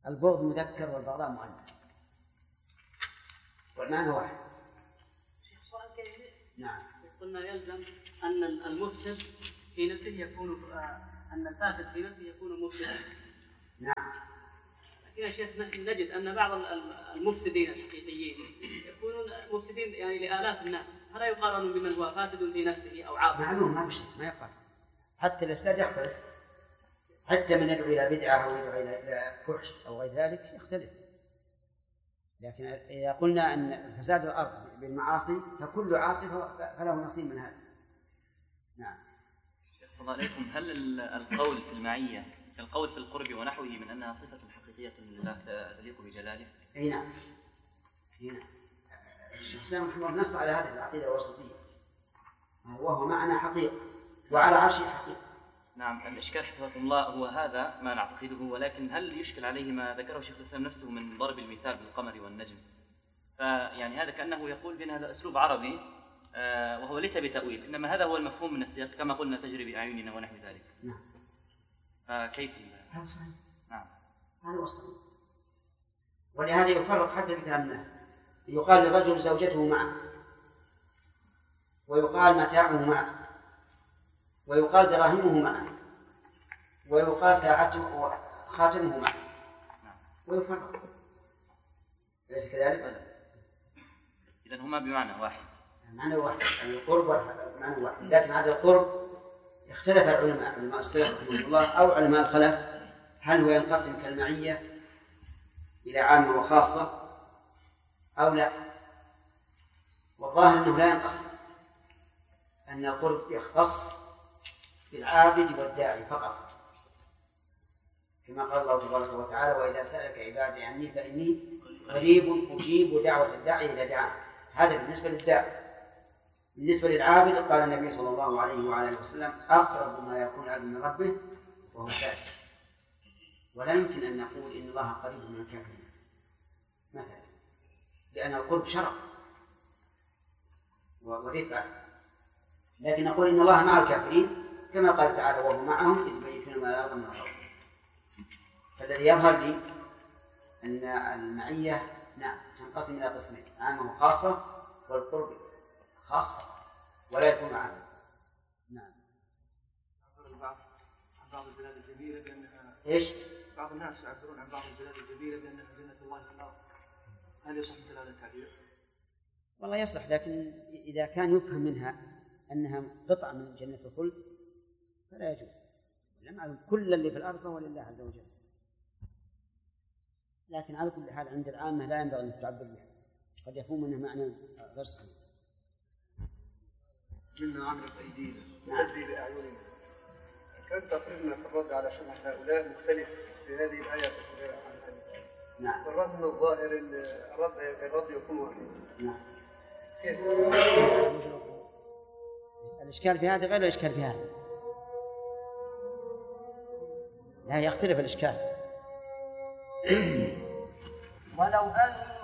البغض مذكر والبغضاء مؤنث والمعنى واحد. نعم. قلنا يلزم أن المفسد في نفسه يكون أن الفاسد في نفسه يكون مفسدا. نعم. لكن يا شيخ نجد أن بعض المفسدين الحقيقيين يكونون مفسدين يعني لآلاف الناس، فلا يقارن بمن هو فاسد في نفسه أو عاصي. معلوم ما بشيء ما يقارن، حتى الإفساد يختلف، حتى من يدعو إلى بدعة أو يدعو إلى فحش أو غير ذلك يختلف. لكن إذا قلنا أن فساد الأرض بالمعاصي فكل عاصي فله نصيب من هذا. نعم. السلام عليكم. هل القول في المعية كالقول في القرب ونحوه من أنها صفة حقيقية لله تليق بجلاله؟ أي نعم. الشيخ الإسلام رحمه الله نص على هذه العقيدة الوسطية، وهو معنى حقيقة وعلى عرشه حقيقة. نعم. الإشكال حفظكم الله هو هذا ما نعتقده، ولكن هل يشكل عليه ما ذكره شيخ الإسلام نفسه من ضرب المثال بالقمر والنجم؟ فيعني هذا كأنه يقول بأن هذا أسلوب عربي وهو ليس بتأويل، إنما هذا هو المفهوم من السياق كما قلنا تجري بأعيننا ونحو ذلك. نعم. فكيف؟ هذا صحيح. نعم. هذا هو الصحيح. ولهذا يفرق حتى بكلام الناس، يقال للرجل زوجته معه، ويقال متاعه معه، ويقال دراهمه معه، ويقال ساعته وخاتمه معه، ويفرق. ليس كذلك؟ إذن هما بمعنى واحد. معنى واحد، القرب معنى واحد، لكن هذا القرب اختلف العلماء، علماء السلف رحمه الله أو علماء الخلف، هل هو ينقسم كالمعية إلى عامة وخاصة أو لا؟ والظاهر أنه لا ينقسم، أن القرب يختص بالعابد والداعي فقط، كما قال الله تبارك وتعالى: وإذا سألك عبادي عني فإني قريب أجيب دعوة الداعي إذا دعان. هذا بالنسبة للداعي. بالنسبة للعابد قال النبي صلى الله عليه وآله وسلم: أقرب ما يكون العبد من ربه وهو ساجد. ولا يمكن أن نقول إن الله قريب من الكافرين مثلا، لأن القرب شرف ورفعة، لكن نقول إن الله مع الكافرين كما قال تعالى: وهو معهم إذ يبيتون ما لا يرضى من القول. فالذي يظهر لي أن المعية نعم تنقسم إلى قسمين: عامة وخاصة، والقرب خاصة ولا يكون عامة. نعم. عن بعض البلاد الجميلة بأنها إيش؟ بعض الناس يعبرون عن بعض البلاد الجميلة بأنها جنة الله في الأرض، هل يصح مثل هذا التعبير؟ والله يصح، لكن إذا كان يفهم منها أنها قطعة من جنة الخلد فلا يجوز. لما كل اللي في الأرض هو لله عز وجل. لكن على كل حال عند العامة لا ينبغي أن تعبر بها، قد يكون منها معنى غير صحيح. مما عملت أيدينا نؤدي بأعيننا. كان تقريبنا في الرد على شبهة هؤلاء مختلف في هذه الآية عن هذه. نعم. الرد من الظاهر الرد يكون واحد. نعم. كيف؟ الإشكال في هذا غير الإشكال في هذا. لا يختلف الإشكال. ولو أن